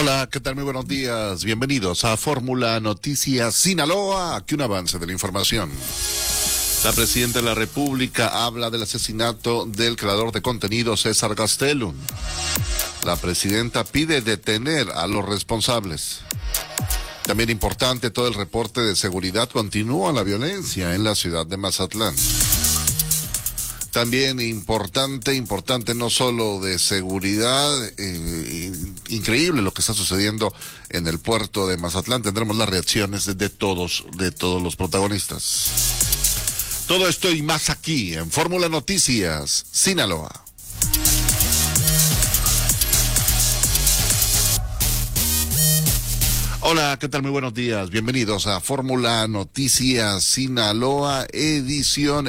Hola, ¿qué tal? Muy buenos días. Bienvenidos a Fórmula Noticias Sinaloa. Aquí un avance de la información. La presidenta de la República habla del asesinato del creador de contenido César Gastelum. La presidenta pide detener a los responsables. También importante, todo el reporte de seguridad, continúa la violencia en la ciudad de Mazatlán. También importante, no solo de seguridad, increíble lo que está sucediendo en el puerto de Mazatlán. Tendremos las reacciones de todos los protagonistas. Todo esto y más aquí en Fórmula Noticias Sinaloa. Hola, ¿qué tal? Muy buenos días. Bienvenidos a Fórmula Noticias Sinaloa, edición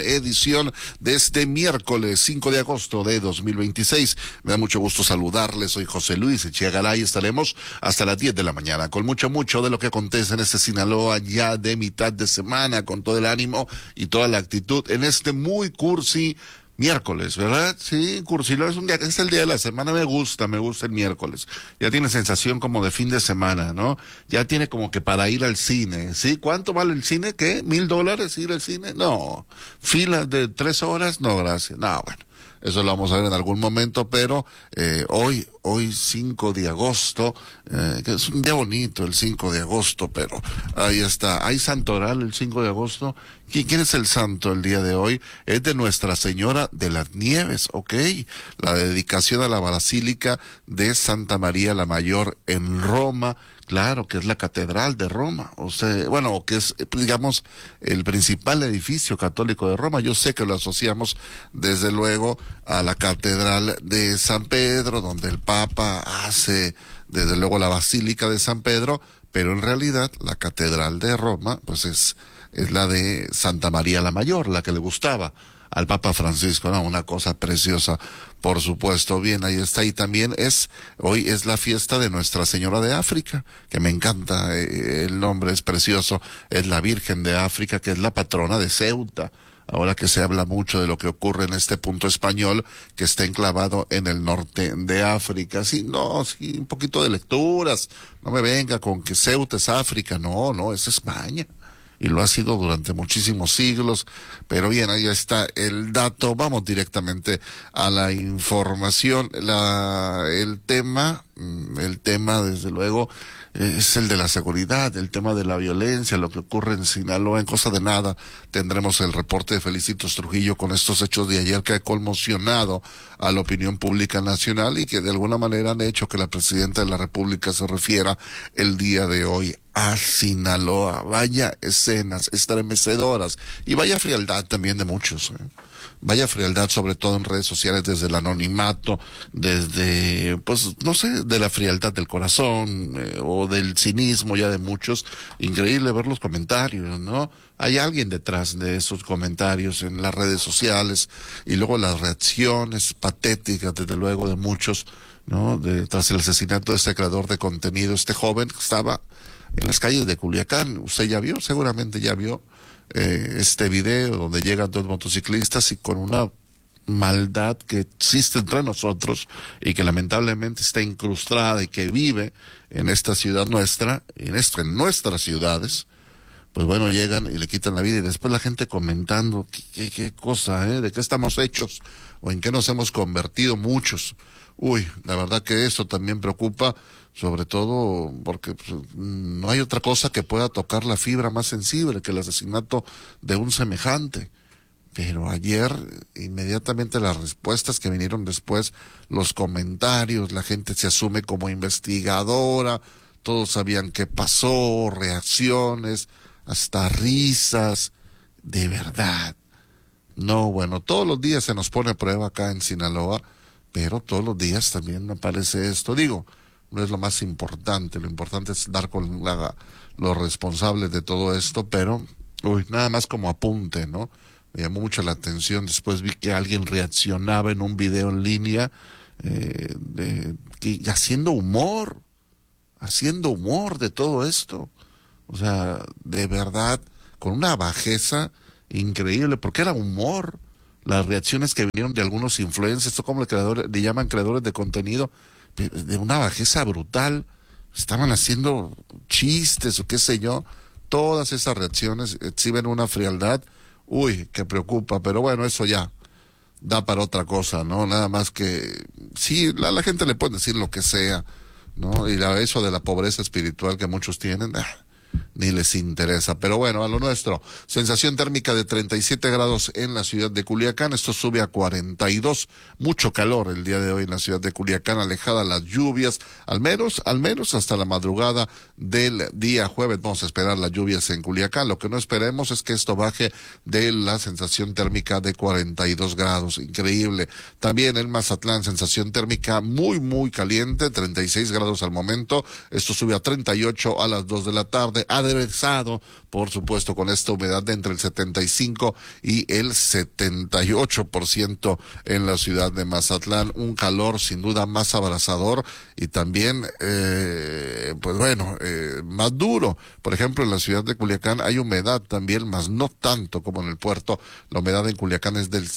de este miércoles 5 de agosto de 2026. Me da mucho gusto saludarles. Soy José Luis Echegaray. Estaremos hasta las 10 de la mañana con mucho de lo que acontece en este Sinaloa ya de mitad de semana, con todo el ánimo y toda la actitud en este muy cursi miércoles, ¿verdad? Sí, Cursilo es el día de la semana, me gusta el miércoles. Ya tiene sensación como de fin de semana, ¿no? Ya tiene como que para ir al cine, ¿sí? ¿Cuánto vale el cine? ¿Qué? ¿$1,000 ir al cine? No. ¿Filas de 3 horas? No, gracias. No, bueno. Eso lo vamos a ver en algún momento, pero hoy 5 de agosto, que es un día bonito el 5 de agosto, pero ahí está. Hay santoral el 5 de agosto. ¿Quién es el santo el día de hoy? Es de Nuestra Señora de las Nieves, ¿ok? La dedicación a la Basílica de Santa María la Mayor en Roma. Claro, que es la Catedral de Roma, o sea, bueno, que es, digamos, el principal edificio católico de Roma. Yo sé que lo asociamos, desde luego, a la Catedral de San Pedro, donde el Papa hace, desde luego, la Basílica de San Pedro, pero en realidad la Catedral de Roma, pues es la de Santa María la Mayor, la que le gustaba al Papa Francisco, ¿no? Una cosa preciosa, por supuesto. Bien, ahí está. Y también hoy es la fiesta de Nuestra Señora de África, que me encanta, el nombre es precioso. Es la Virgen de África, que es la patrona de Ceuta. Ahora que se habla mucho de lo que ocurre en este punto español, que está enclavado en el norte de África. Sí, un poquito de lecturas. No me venga con que Ceuta es África. No, es España. Y lo ha sido durante muchísimos siglos. Pero bien, ahí está el dato. Vamos directamente a la información. El tema, desde luego, es el de la seguridad, el tema de la violencia, lo que ocurre en Sinaloa. En cosa de nada tendremos el reporte de Felicitos Trujillo con estos hechos de ayer que ha conmocionado a la opinión pública nacional y que de alguna manera han hecho que la presidenta de la República se refiera el día de hoy a Sinaloa. Vaya escenas estremecedoras y vaya frialdad también de muchos, Vaya frialdad, sobre todo en redes sociales, desde el anonimato, desde, pues, no sé, de la frialdad del corazón, o del cinismo ya de muchos. Increíble ver los comentarios, ¿no? Hay alguien detrás de esos comentarios en las redes sociales, y luego las reacciones patéticas, desde luego, de muchos, ¿no? Tras el asesinato de este creador de contenido, este joven que estaba en las calles de Culiacán. Usted ya vio, seguramente ya vio, este video donde llegan 2 motociclistas y con una maldad que existe entre nosotros y que lamentablemente está incrustada y que vive en esta ciudad nuestra, en nuestras ciudades. Pues bueno, llegan y le quitan la vida, y después la gente comentando qué cosa, de qué estamos hechos o en qué nos hemos convertido muchos. Uy, la verdad que eso también preocupa, sobre todo porque no hay otra cosa que pueda tocar la fibra más sensible que el asesinato de un semejante. Pero ayer, inmediatamente las respuestas que vinieron después, los comentarios, la gente se asume como investigadora, todos sabían qué pasó, reacciones, hasta risas, de verdad. No, bueno, todos los días se nos pone a prueba acá en Sinaloa, pero todos los días también aparece esto. Digo, no es lo más importante, lo importante es dar con los responsables de todo esto, pero, nada más como apunte, ¿no? Me llamó mucho la atención, después vi que alguien reaccionaba en un video en línea, haciendo humor de todo esto. O sea, de verdad, con una bajeza increíble, porque era humor. Las reacciones que vinieron de algunos influencers, esto como le llaman creadores de contenido, de una bajeza brutal. estaban haciendo chistes o qué sé yo. Todas esas reacciones exhiben una frialdad, uy, que preocupa, pero bueno, eso ya da para otra cosa, ¿no? Nada más que, sí, la gente le puede decir lo que sea, ¿no? Y eso de la pobreza espiritual que muchos tienen, ni les interesa. Pero bueno, a lo nuestro. Sensación térmica de 37 grados en la ciudad de Culiacán. Esto sube a 42. Mucho calor el día de hoy en la ciudad de Culiacán, alejada las lluvias, al menos hasta la madrugada del día jueves. Vamos a esperar las lluvias en Culiacán. Lo que no esperemos es que esto baje de la sensación térmica de 42 grados. Increíble. También en Mazatlán, sensación térmica muy caliente, 36 grados al momento. Esto sube a 38 a las 2 de la tarde. Aderezado, por supuesto, con esta humedad de entre el 75 y el 78% en la ciudad de Mazatlán. Un calor sin duda más abrasador y también, pues bueno, más duro. Por ejemplo, en la ciudad de Culiacán hay humedad también, más no tanto como en el puerto. La humedad en Culiacán es del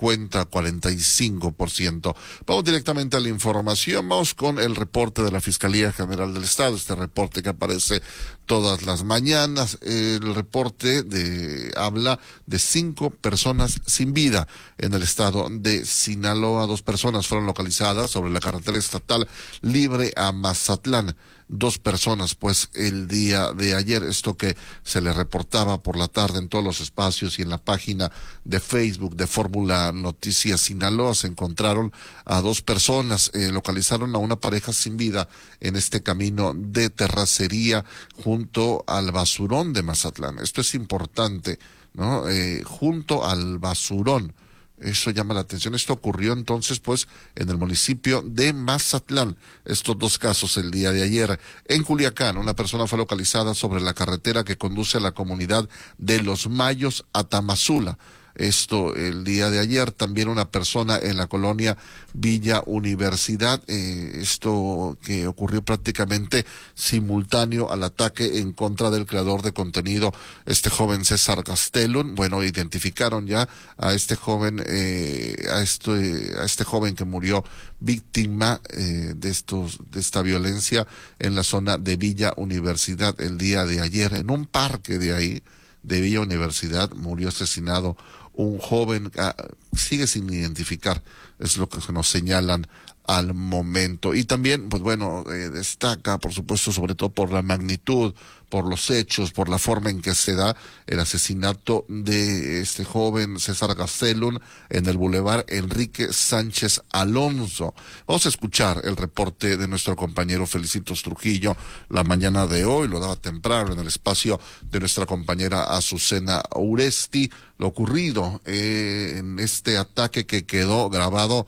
50-45%. Vamos directamente a la información. Vamos con el reporte de la Fiscalía General del Estado. Este reporte que aparece todas las mañanas. El reporte habla de 5 personas sin vida en el estado de Sinaloa. 2 personas fueron localizadas sobre la carretera estatal Libre a Mazatlán. 2 personas, pues, el día de ayer. Esto que se le reportaba por la tarde en todos los espacios y en la página de Facebook de Fórmula Noticias Sinaloa, se encontraron a 2 personas, localizaron a una pareja sin vida en este camino de terracería junto al basurón de Mazatlán. Esto es importante, ¿no? Junto al basurón. Eso llama la atención. Esto ocurrió entonces, pues, en el municipio de Mazatlán. Estos 2 casos el día de ayer. En Culiacán, una persona fue localizada sobre la carretera que conduce a la comunidad de Los Mayos a Tamazula. Esto el día de ayer. También una persona en la colonia Villa Universidad. Esto que ocurrió prácticamente simultáneo al ataque en contra del creador de contenido, este joven César Gastelum. Bueno, identificaron ya a este joven, a este joven que murió víctima de esta violencia en la zona de Villa Universidad el día de ayer. En un parque de ahí, de Villa Universidad, murió asesinado un joven, sigue sin identificar, es lo que nos señalan al momento. Y también, pues bueno, destaca, por supuesto, sobre todo por la magnitud, por los hechos, por la forma en que se da el asesinato de este joven César Gastelum en el bulevar Enrique Sánchez Alonso. Vamos a escuchar el reporte de nuestro compañero Felicitos Trujillo la mañana de hoy, lo daba temprano en el espacio de nuestra compañera Azucena Uresti, lo ocurrido en este ataque que quedó grabado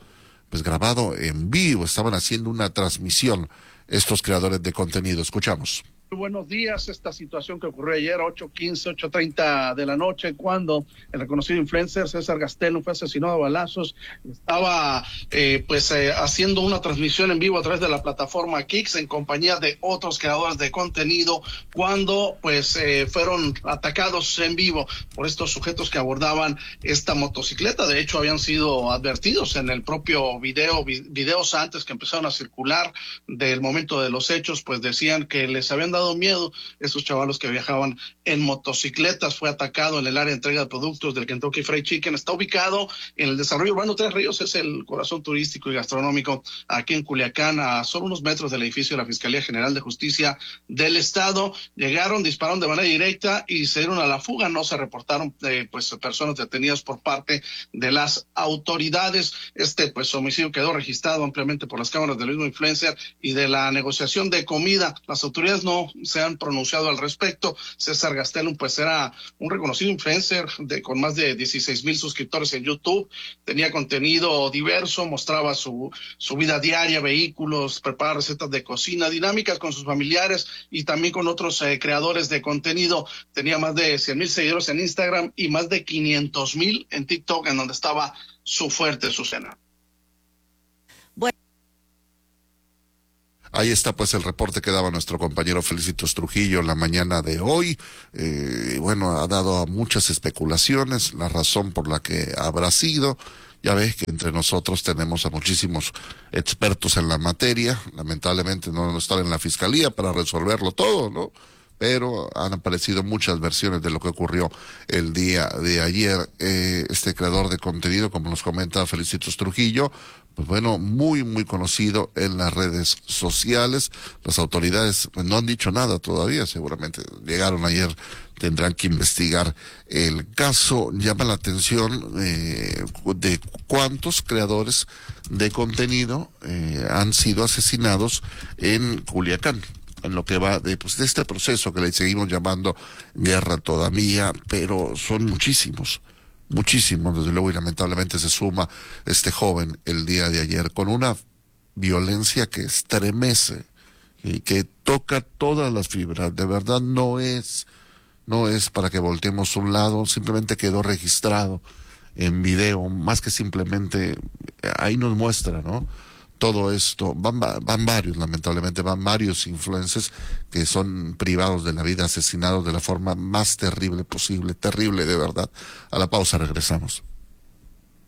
en vivo. Estaban haciendo una transmisión estos creadores de contenido. Escuchamos. Muy buenos días. Esta situación que ocurrió ayer, 8:15, 8:30 de la noche, cuando el reconocido influencer César Gastelum fue asesinado a balazos. Estaba haciendo una transmisión en vivo a través de la plataforma Kicks en compañía de otros creadores de contenido, cuando fueron atacados en vivo por estos sujetos que abordaban esta motocicleta. De hecho, habían sido advertidos en el propio videos antes que empezaron a circular del momento de los hechos, pues decían que les habían dado miedo esos chavalos que viajaban en motocicletas. Fue atacado en el área de entrega de productos del Kentucky Fried Chicken. Está ubicado en el desarrollo urbano Tres Ríos, es el corazón turístico y gastronómico aquí en Culiacán, a solo unos metros del edificio de la Fiscalía General de Justicia del Estado. Llegaron, dispararon de manera directa y se dieron a la fuga. No se reportaron personas detenidas por parte de las autoridades. Este homicidio quedó registrado ampliamente por las cámaras del mismo influencer y de la negociación de comida. Las autoridades no se han pronunciado al respecto. César Gastelum era un reconocido influencer con más de 16,000 suscriptores en YouTube. Tenía contenido diverso, mostraba su vida diaria, vehículos, preparaba recetas de cocina, dinámicas con sus familiares y también con otros creadores de contenido. Tenía más de 100,000 seguidores en Instagram y más de 500,000 en TikTok, en donde estaba su fuerte, su cena. Ahí está pues el reporte que daba nuestro compañero Felicitos Trujillo la mañana de hoy. Bueno, ha dado a muchas especulaciones la razón por la que habrá sido. Ya ves que entre nosotros tenemos a muchísimos expertos en la materia. Lamentablemente no están en la fiscalía para resolverlo todo, ¿no? Pero han aparecido muchas versiones de lo que ocurrió el día de ayer. Este creador de contenido, como nos comenta Felicitos Trujillo, pues bueno, muy conocido en las redes sociales. Las autoridades pues, no han dicho nada todavía, seguramente llegaron ayer, tendrán que investigar el caso. Llama la atención de cuántos creadores de contenido han sido asesinados en Culiacán, en lo que va de este proceso que le seguimos llamando guerra todavía, pero son muchísimos, desde luego, y lamentablemente se suma este joven el día de ayer con una violencia que estremece y que toca todas las fibras. De verdad no es para que volteemos a un lado, simplemente quedó registrado en video, más que simplemente ahí nos muestra, ¿no? Todo esto, van varios, lamentablemente, van varios influencers que son privados de la vida, asesinados de la forma más terrible posible, terrible de verdad. A la pausa regresamos.